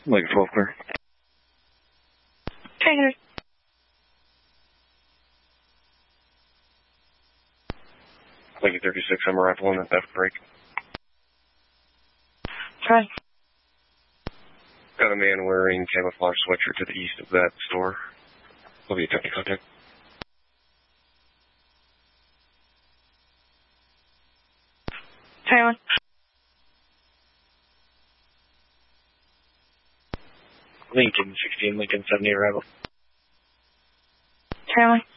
Like 12 clear. Trainer. Like 36, I'm a rifle on that theft break. Try. Got a man wearing camouflage sweatshirt to the east of that store. Will be attempting contact. Try one. Lincoln 16, Lincoln 70 arrival. Try one.